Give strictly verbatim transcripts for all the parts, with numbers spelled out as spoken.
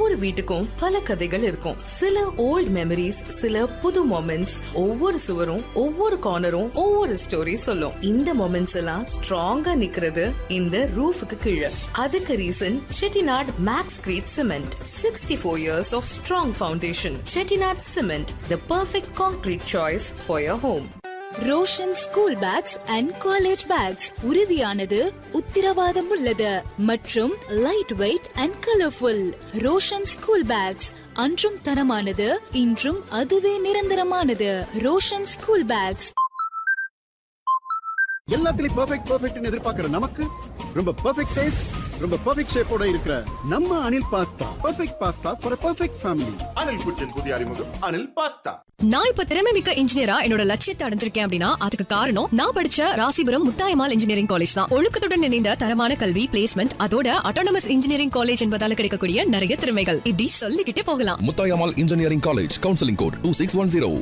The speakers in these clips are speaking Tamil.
ஒவ்வொரு வீட்டுக்கும் பல கதைகள் இருக்கும். சில ஓல்ட் மெமரிஸ், சில புது மொமெண்ட்ஸ். ஒவ்வொரு சுவரும் ஒவ்வொரு கார்னரும் ஒவ்வொரு ஸ்டோரி சொல்லும். இந்த மொமெண்ட்ஸ் எல்லாம் ஸ்ட்ராங்கா நிக்கிறது இந்த ரூஃபுக்கு கீழே. அதுக்கு reason Chettinad maths greet cement. Sixty four years of strong foundation. Chettinad cement, the perfect concrete choice for your home. Roshan school packs and college bags உறுதியானது, உத்திரவாதம் உள்ளது மற்றும் light weight and colourful. Roshan school packs அன்றும் தரமானது, இன்றும் அதுவே நிரந்தரமானது. Roshan school packs. எல்லாத்துலயும் பெர்ஃபெக்ட் பெர்ஃபெக்ட்னு எதிர்பார்க்கிற நமக்கு ரொம்ப பெர்ஃபெக்ட் டேஸ்ட், ரொம்ப பெர்ஃபெக்ட் ஷேப்போட இருக்கிற நம்ம Anil pasta. Perfect pasta for a perfect family. Anil குச்சின் புதிய அறிமுகம் அனில் பாஸ்தா. நான் இப்ப திறமை மிக்க இன்ஜினியரா என்னோட லட்சியத்தை அடைஞ்சிருக்கேன் அப்படின்னா அதுக்கு காரணம் நான் படிச்ச ராசிபுரம் முத்தாயம்மாள் இன்ஜினியரிங் காலேஜ் தான். ஒழுக்கத்துடன் இணைந்த தரமான கல்வி, பிளேஸ்மெண்ட், அதோட அட்டானமஸ் இன்ஜினியரிங் காலேஜ் என்பதால கிடைக்கக்கூடிய நிறைய திறமைகள் இப்படி சொல்லிக்கிட்டே போகலாம். Muthayammal engineering college, counselling code two six one zero.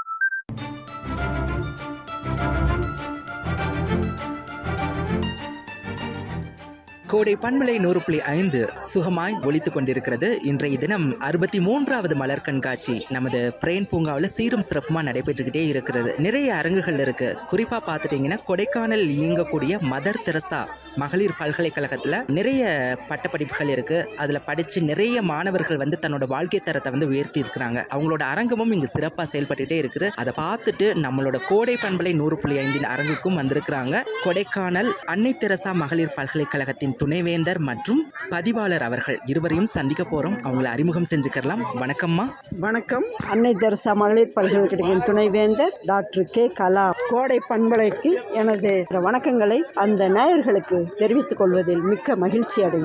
கோடை பண்பலை நூறு புள்ளி ஐந்து சுகமாய் ஒலித்துக் கொண்டிருக்கிறது. இன்றைய தினம் அறுபத்தி மூன்றாவது மலர் கண்காட்சி நமது பிரேன் பூங்காவில் சீரும் சிறப்புமா நடைபெற்றுக்கிட்டே இருக்கிறது. நிறைய அரங்குகள் இருக்கு. குறிப்பா பார்த்துட்டீங்கன்னா கொடைக்கானல் இயங்கக்கூடிய மதர் தெரசா மகளிர் பல்கலைக்கழகத்துல நிறைய பட்டப்படிப்புகள் இருக்கு. அதுல படிச்சு நிறைய மாணவர்கள் வந்து தன்னோட வாழ்க்கை தரத்தை வந்து உயர்த்தி இருக்கிறாங்க. அவங்களோட அரங்கமும் இங்கு சிறப்பா செயல்பட்டுட்டே இருக்குது. அதை பார்த்துட்டு நம்மளோட கோடை பண்பலை நூறு புள்ளி ஐந்தின் அரங்குக்கும் வந்திருக்கிறாங்க. கொடைக்கானல் அன்னை தெரசா மகளிர் பல்கலைக்கழகத்தின் துணைவேந்தர் மற்றும் பதிவாளர் அவர்கள் இருவரையும் சந்திக்க போறோம். அவங்களை அறிமுகம் செஞ்சுக்கலாம். வணக்கம்மா. வணக்கம். அன்னை தெரசா மகளிர் பல்கலைக்கழகத்தின் துணைவேந்தர் டாக்டர் கே கலா. கோடை பண்பலைக்கு எனது வணக்கங்களை அந்த நேயர்களுக்கு தெரிவித்துக் கொள்வதில் மிக்க மகிழ்ச்சி அடைகிறேன்.